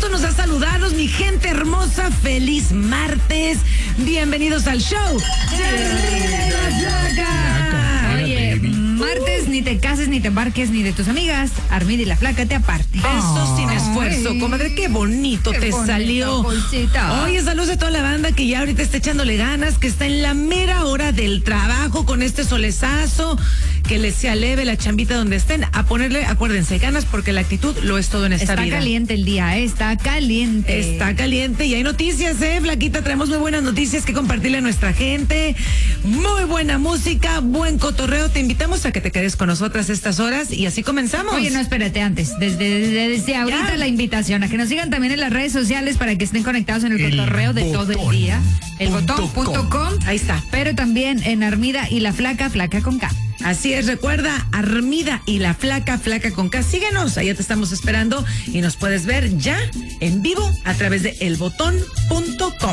gusto nos da saludarlos, mi gente hermosa. Feliz martes. Bienvenidos al show. Oye, martes, ni te cases, ni te embarques, ni de tus amigas. Armida y la Flaca te aparte. Eso sin esfuerzo, comadre. Qué bonito te salió. Bolsita. Oye, saludos a toda la banda que ya ahorita está echándole ganas, que está en la mera hora del trabajo con este solezazo. Que les sea leve la chambita donde estén. A ponerle, acuérdense, ganas, porque la actitud lo es todo en esta vida. Está caliente el día, está caliente. Está caliente y hay noticias, Flaquita. Traemos muy buenas noticias que compartirle a nuestra gente. Muy buena música, buen cotorreo. Te invitamos a que te quedes con nosotras estas horas y así comenzamos. Oye, no, espérate, antes. Desde ahorita Ya. la invitación a que nos sigan también en las redes sociales para que estén conectados en el cotorreo de todo el día. Elbotón.com. Ahí está. Pero también en Armida y la Flaca, Flaca con K. Así es, recuerda, Armida y la Flaca, Flaca con K. Síguenos, allá te estamos esperando y nos puedes ver ya en vivo a través de elbotón.com.